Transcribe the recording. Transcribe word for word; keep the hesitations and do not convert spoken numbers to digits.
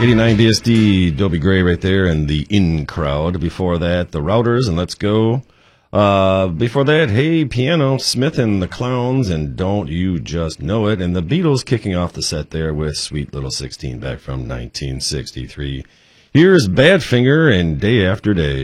eighty-nine D S D, Dobie Gray right there, and the In Crowd. Before that, the Routers and Let's Go. Uh, before that, Hey Piano, Smith and the Clowns, and Don't You Just Know It. And the Beatles kicking off the set there with Sweet Little sixteen back from nineteen sixty-three. Here's Badfinger and Day After Day.